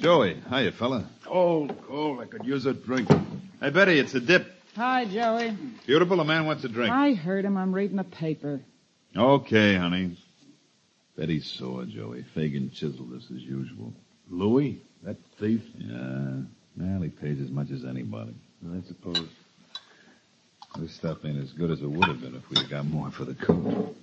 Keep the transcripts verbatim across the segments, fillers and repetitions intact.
Joey, hiya, fella. Cold, cold. I could use a drink. Hey, Betty, it's a dip. Hi, Joey. Beautiful, a man wants a drink. I heard him. I'm reading the paper. Okay, honey. Betty's sore, Joey. Fagin chiseled us as usual. Louis? That thief? Yeah. Well, he pays as much as anybody. I suppose. This stuff ain't as good as it would have been if we'd got more for the coat.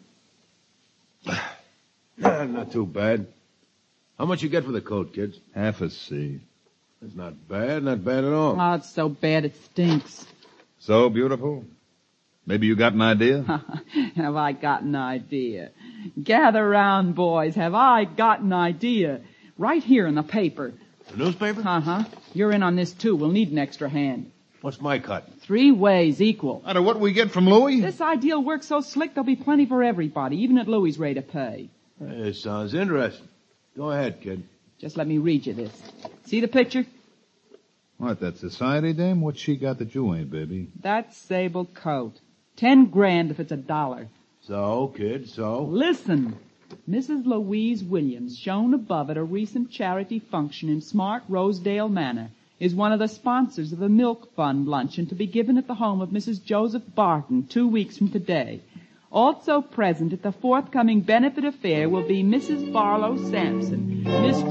Nah, not too bad. How much you get for the coat, kids? Half a C. That's not bad, not bad at all. Oh, it's so bad it stinks. So beautiful? Maybe you got an idea? Have I got an idea? Gather round, boys. Have I got an idea? Right here in the paper. The newspaper? Uh-huh. You're in on this, too. We'll need an extra hand. What's my cut? Three ways equal. Out of what we get from Louis? This ideal works so slick there'll be plenty for everybody, even at Louis' rate of pay. Hey, it sounds interesting. Go ahead, kid. Just let me read you this. See the picture? What, that society dame? What's she got that you ain't, baby? That sable coat. Ten grand if it's a dollar. So, kid, so? Listen. Missus Louise Williams, shown above at a recent charity function in smart Rosedale Manor, is one of the sponsors of the Milk Fund luncheon to be given at the home of Missus Joseph Barton two weeks from today. Also present at the forthcoming benefit affair will be Missus Barlow Sampson, Miss